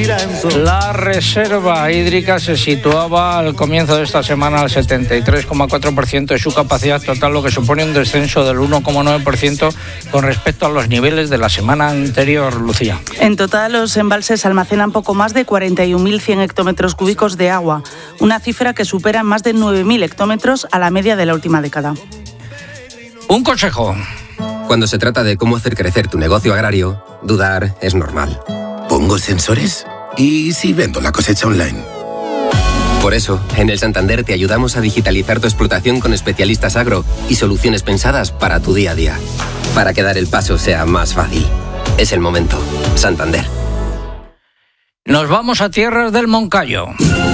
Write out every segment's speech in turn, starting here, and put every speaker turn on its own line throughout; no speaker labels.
La reserva hídrica se situaba al comienzo de esta semana al 73,4% de su capacidad total, lo que supone un descenso del 1,9% con respecto a los niveles de la semana anterior, Lucía.
En total, los embalses almacenan poco más de 41.100 hectómetros cúbicos de agua, una cifra que supera más de 9.000 hectómetros a la media de la última década.
Un consejo.
Cuando se trata de cómo hacer crecer tu negocio agrario, dudar es normal.
¿Pongo sensores? ¿Y si vendo la cosecha online?
Por eso, en el Santander te ayudamos a digitalizar tu explotación con especialistas agro y soluciones pensadas para tu día a día. Para que dar el paso sea más fácil. Es el momento. Santander.
Nos vamos a tierras del Moncayo.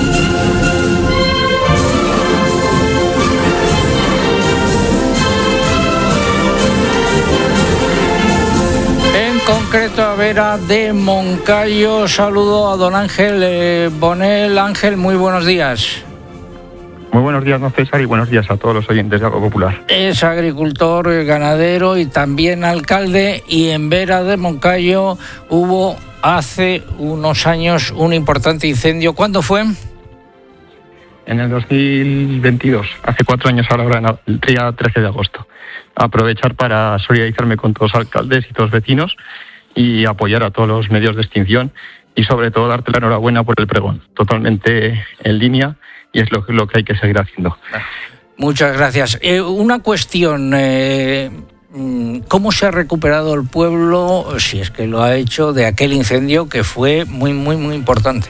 Concreto a Vera de Moncayo. Saludo a don Ángel Bonel. Ángel, muy buenos días.
Muy buenos días, don César, y buenos días a todos los oyentes de Agro Popular.
Es agricultor, ganadero y también alcalde, y en Vera de Moncayo hubo hace unos años un importante incendio. ¿Cuándo fue?
En el 2022, hace 4 años ahora, el día 13 de agosto. Aprovechar para solidarizarme con todos los alcaldes y todos los vecinos y apoyar a todos los medios de extinción y sobre todo darte la enhorabuena por el pregón. Totalmente en línea y es lo que hay que seguir haciendo.
Muchas gracias. Una cuestión, ¿cómo se ha recuperado el pueblo, si es que lo ha hecho, de aquel incendio que fue muy, muy, muy importante?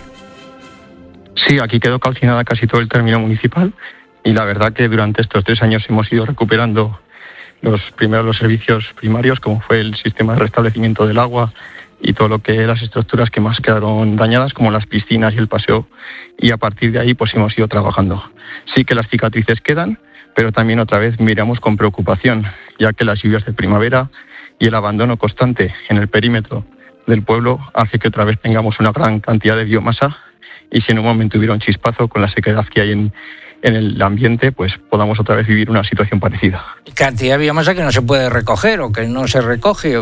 Sí, aquí quedó calcinada casi todo el término municipal y la verdad que durante estos 3 años hemos ido recuperando los servicios primarios, como fue el sistema de restablecimiento del agua y todo lo que las estructuras que más quedaron dañadas, como las piscinas y el paseo, y a partir de ahí pues hemos ido trabajando. Sí que las cicatrices quedan, pero también otra vez miramos con preocupación, ya que las lluvias de primavera y el abandono constante en el perímetro del pueblo hace que otra vez tengamos una gran cantidad de biomasa, y si en un momento hubiera un chispazo con la sequedad que hay en el ambiente, pues podamos otra vez vivir una situación parecida.
¿Cantidad de biomasa que no se puede recoger o que no se recoge?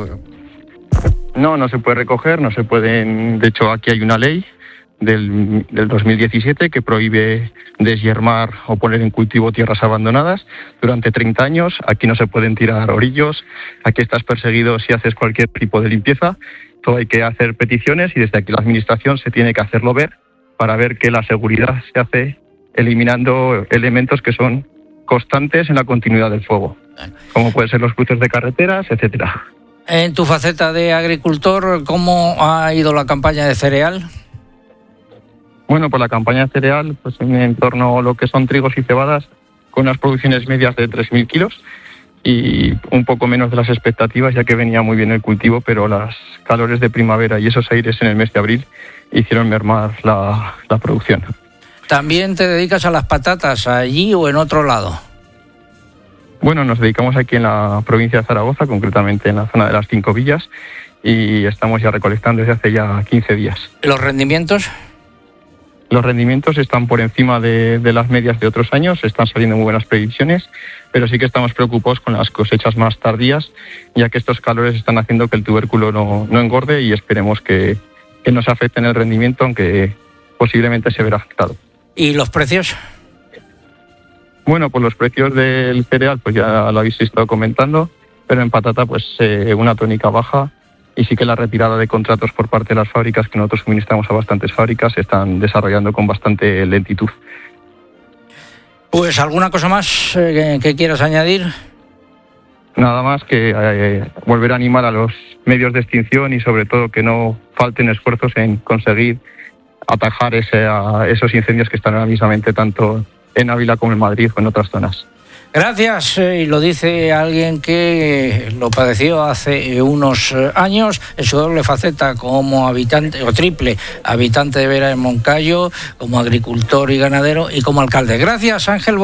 No se puede recoger, no se pueden. De hecho, aquí hay una ley del 2017 que prohíbe deshiermar o poner en cultivo tierras abandonadas durante 30 años. Aquí no se pueden tirar orillos, aquí estás perseguido si haces cualquier tipo de limpieza. Todo hay que hacer peticiones y desde aquí la administración se tiene que hacerlo ver para ver que la seguridad se hace eliminando elementos que son constantes en la continuidad del fuego, como pueden ser los cruces de carreteras, etcétera.
En tu faceta de agricultor, ¿cómo ha ido la campaña de cereal?
Bueno, pues la campaña de cereal, pues en torno a lo que son trigos y cebadas, con unas producciones medias de 3.000 kilos y un poco menos de las expectativas, ya que venía muy bien el cultivo, pero las calores de primavera y esos aires en el mes de abril hicieron mermar la producción.
¿También te dedicas a las patatas allí o en otro lado?
Bueno, nos dedicamos aquí en la provincia de Zaragoza, concretamente en la zona de las 5 villas, y estamos ya recolectando desde hace ya 15 días.
¿Los rendimientos?
Los rendimientos están por encima de las medias de otros años, están saliendo muy buenas previsiones, pero sí que estamos preocupados con las cosechas más tardías, ya que estos calores están haciendo que el tubérculo no engorde y esperemos que no se afecte en el rendimiento, aunque posiblemente se verá afectado.
¿Y los precios?
Bueno, pues los precios del cereal pues ya lo habéis estado comentando, pero en patata pues una tónica baja y sí que la retirada de contratos por parte de las fábricas, que nosotros suministramos a bastantes fábricas, se están desarrollando con bastante lentitud.
Pues ¿alguna cosa más que quieras añadir?
Nada más que volver a animar a los medios de extinción y sobre todo que no falten esfuerzos en conseguir atajar esos incendios que están ahora mismamente tanto en Ávila como en Madrid o en otras zonas.
Gracias, y lo dice alguien que lo padeció hace unos años en su doble faceta como habitante o triple habitante de Vera de Moncayo, como agricultor y ganadero y como alcalde. Gracias, Ángel.